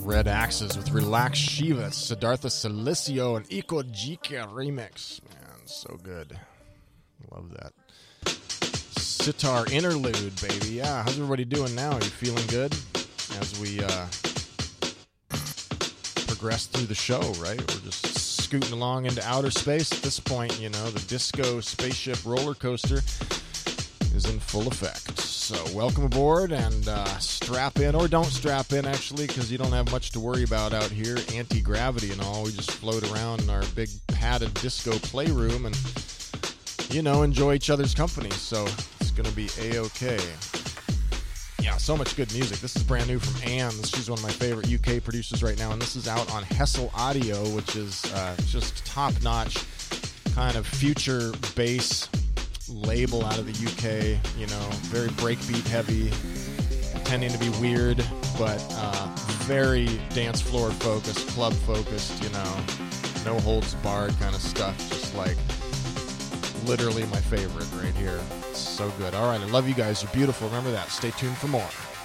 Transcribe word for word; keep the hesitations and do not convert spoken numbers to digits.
Red Axes with Relax Shiva, Siddhartha Silicio, and Iko Jika remix. Man, so good. Love that. Sitar interlude, baby. Yeah, how's everybody doing now? Are you feeling good as we uh, progress through the show, right? We're just scooting along into outer space at this point. You know, the disco spaceship roller coaster is in full effect. So welcome aboard, and uh, strap in, or don't strap in, actually, because you don't have much to worry about out here. Anti-gravity and all. We just float around in our big padded disco playroom and, you know, enjoy each other's company. So it's going to be A-okay. Yeah, so much good music. This is brand new from Anne. She's one of my favorite U K producers right now, and this is out on Hessel Audio, which is uh, just top-notch kind of future bass label out of the U K, you know, very breakbeat heavy, tending to be weird, but uh, very dance floor focused, club focused, you know, no holds barred kind of stuff, just like literally my favorite right here. It's so good. All right, I love you guys. You're beautiful. Remember that. Stay tuned for more.